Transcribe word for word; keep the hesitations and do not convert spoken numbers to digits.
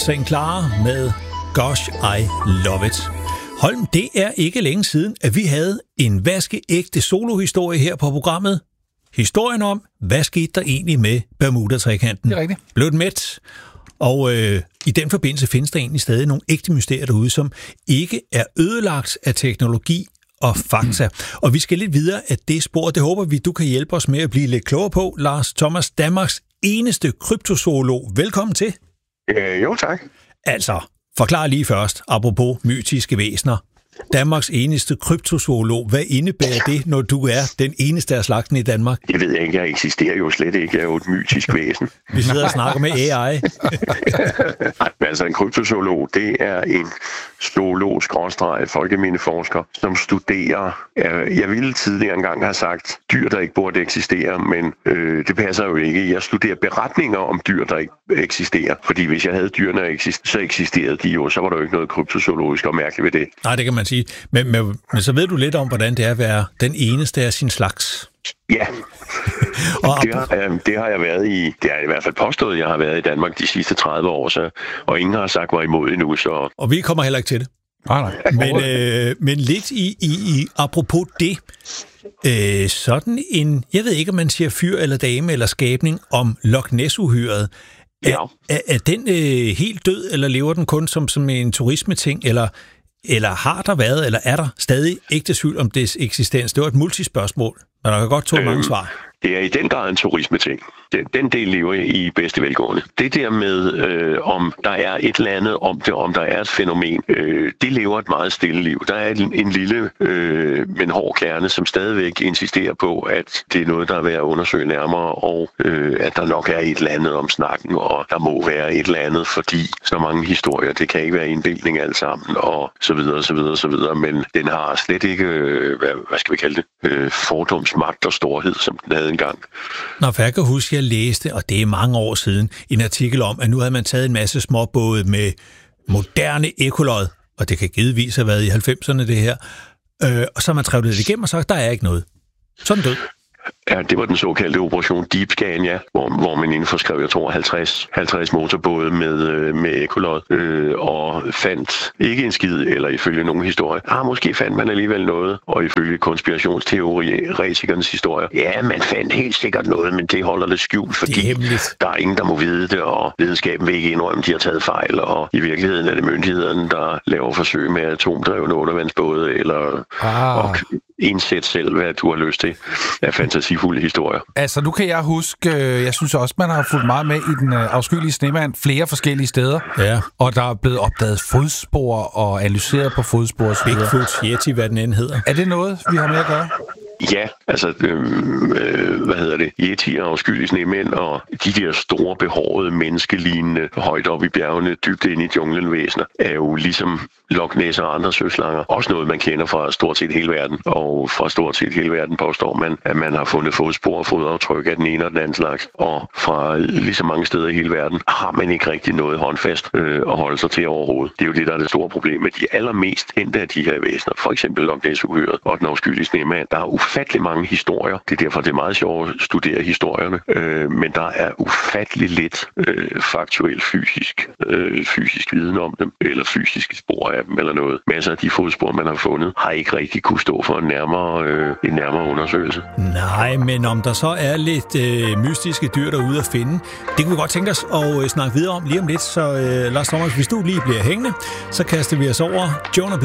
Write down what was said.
Saint Clara med Gosh, I Love It. Holm, det er ikke længe siden, at vi havde en vaskeægte solohistorie her på programmet. Historien om, hvad skete der egentlig med Bermuda-trekanten? Det er rigtigt. Blev den mæt? Og øh, i den forbindelse findes der egentlig stadig nogle ægte mysterier derude, som ikke er ødelagt af teknologi og fakta. Mm. Og vi skal lidt videre af det spor. Det håber vi, du kan hjælpe os med at blive lidt klogere på. Lars Thomas, Danmarks eneste kryptozoolog. Velkommen til. Øh, jo, tak. Altså, forklar lige først, apropos mytiske væsener. Danmarks eneste kryptozoolog. Hvad indebærer det, når du er den eneste af slagten i Danmark? Jeg ved ikke, jeg eksisterer jo slet ikke. Jeg er jo et mytisk væsen. Vi sidder og snakker med A I. Altså, en kryptozoolog, det er en zoolog-folkemindeforsker, som studerer. Jeg ville tidligere engang have sagt dyr, der ikke burde eksistere, men øh, det passer jo ikke. Jeg studerer beretninger om dyr, der ikke eksisterer. Fordi hvis jeg havde dyrene, så eksisterede de jo, så var der jo ikke noget kryptozoologisk og mærkeligt ved det. Nej, det kan man sige. Men, men, men så ved du lidt om, hvordan det er at være den eneste af sin slags. Ja, og det, har, øh, det har jeg været i, det har jeg i hvert fald påstået, jeg har været i Danmark de sidste tredive år, så, og ingen har sagt var imod endnu. Så. Og vi kommer heller ikke til det. Nej, nej. Men, øh, men lidt i, i, i apropos det, øh, sådan en, jeg ved ikke, om man siger fyr eller dame eller skabning om Loch Ness-uhyret. Er, Ja. er, er den øh, helt død, eller lever den kun som, som en turismeting, eller, eller har der været, eller er der stadig ægte tvivl om dets eksistens? Det var et multispørgsmål, men der kan godt to øh, mange svar. Det er i den grad en turismeting. Den, den del lever i bedste velgående. Det der med, øh, om der er et eller andet om det, om der er et fænomen, øh, det lever et meget stille liv. Der er en, en lille, øh, men hård kerne, som stadigvæk insisterer på, at det er noget, der er værd at undersøge nærmere, og øh, at der nok er et eller andet om snakken, og der må være et eller andet, fordi så mange historier, det kan ikke være indbildning alt sammen, og så videre, så videre, så videre. Men den har slet ikke, øh, hvad, hvad skal vi kalde det, øh, fordomsmagt og storhed, som den havde engang. Nå, for jeg kan huske, jeg læste, og det er mange år siden, en artikel om, at nu havde man taget en masse småbåde med moderne ekkolod, og det kan givetvis have været i halvfemserne det her, øh, og så har man trævlet det igennem og sagt, der er ikke noget. Sådan død. Ja, det var den såkaldte operation Deep Scan, ja, hvor, hvor man inden for skrev, jeg tror, halvtreds, halvtreds motorbåde med, med ekkolod, øh, og fandt ikke en skid, eller ifølge nogen historie. Ah, måske fandt man alligevel noget, og ifølge konspirationsteoretikernes historie. Ja, man fandt helt sikkert noget, men det holder det skjult, fordi det der er ingen, der må vide det, og videnskaben vil ikke indrømme, de har taget fejl, og i virkeligheden er det myndighederne, der laver forsøg med atomdrevne undervandsbåde, eller ah. og indsæt selv, hvad du har lyst til af fantasifulde historier. Altså, nu kan jeg huske, jeg synes også, man har fulgt meget med i den afskyelige snemand flere forskellige steder, ja. Og der er blevet opdaget fodspor og analyseret på fodspor og så videre. Bigfoot, Yeti, hvad den end hedder. Er det noget, vi har med at gøre? Ja, altså, øhm, øh, hvad hedder det, yetier og afskyelige snemænd, og de der store, behårede, menneskelignende, højt op i bjergene, dybt inde i junglen væsener, er jo ligesom Loch Ness og andre søslanger. Også noget, man kender fra stort set hele verden, og fra stort set hele verden påstår man, at man har fundet fodspor og fodaftryk af den ene og den anden slags, og fra lige så mange steder i hele verden har man ikke rigtig noget håndfast øh, at holde sig til overhovedet. Det er jo det, der er det store problem med de allermest kendte af de her væsener, for eksempel Loch Ness-uhyret og den afskyelige snemand. Der er ufattelig mange historier. Det er derfor, det er meget sjovt at studere historierne. Øh, men der er ufattelig lidt øh, faktuel fysisk, øh, fysisk viden om dem, eller fysiske spor af dem, eller noget. Masser af de fodspor, man har fundet, har ikke rigtig kunne stå for en nærmere, øh, en nærmere undersøgelse. Nej, men om der så er lidt øh, mystiske dyr derude at finde, det kunne vi godt tænke os at øh, snakke videre om lige om lidt. Så øh, Lars Thomas, hvis du lige bliver hængende, så kaster vi os over Jonah